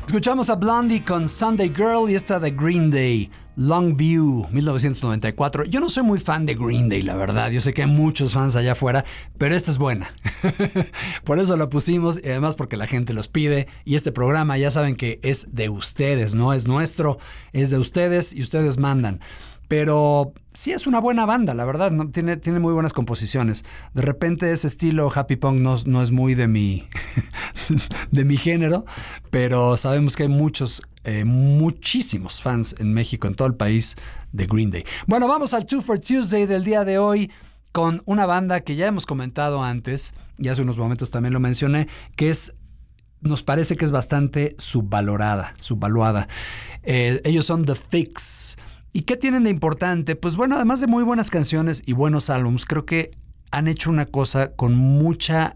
Escuchamos a Blondie con Sunday Girl y esta de Green Day, Longview, 1994. Yo no soy muy fan de Green Day, la verdad. Yo sé que hay muchos fans allá afuera, pero esta es buena. Por eso la pusimos y además porque la gente los pide. Y este programa ya saben que es de ustedes, no es nuestro, es de ustedes y ustedes mandan. Pero sí es una buena banda, la verdad, ¿no? Tiene muy buenas composiciones. De repente ese estilo happy punk no es muy de mi, de mi género, pero sabemos que hay muchísimos fans en México, en todo el país, de Green Day. Bueno, vamos al 2 for Tuesday del día de hoy con una banda que ya hemos comentado antes, y hace unos momentos también lo mencioné, que nos parece que es bastante subvaluada. Ellos son The Fix. ¿Y qué tienen de importante? Pues bueno, además de muy buenas canciones y buenos álbumes, creo que han hecho una cosa con mucha,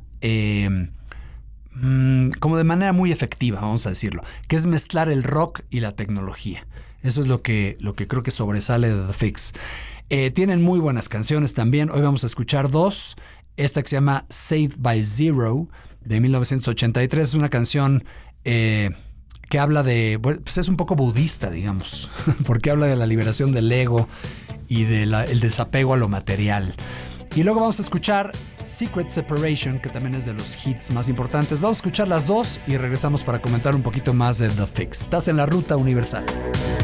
como de manera muy efectiva, vamos a decirlo, que es mezclar el rock y la tecnología. Eso es lo que creo que sobresale de The Fix. Tienen muy buenas canciones también. Hoy vamos a escuchar dos. Esta que se llama Saved by Zero, de 1983, es una canción que habla de, pues es un poco budista, digamos, porque habla de la liberación del ego y del desapego a lo material. Y luego vamos a escuchar Secret Separation, que también es de los hits más importantes. Vamos a escuchar las dos y regresamos para comentar un poquito más de The Fix. Estás en la Ruta Universal.